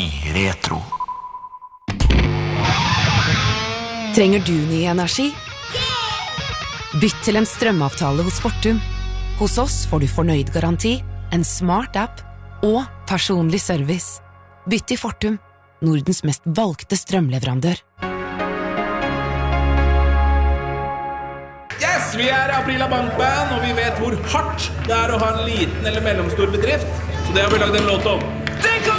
Retro. Trenger du ny energi? Bytt til en strømavtale hos Fortum. Hos oss får du fornøyd garanti, en smart app og personlig service. Bytt til Fortum, Nordens mest valgte strømleverandør. Yes, vi Aprila Bankband, og vi vet hvor hardt det å ha en liten eller mellomstor bedrift. Så det har vi laget en låt om.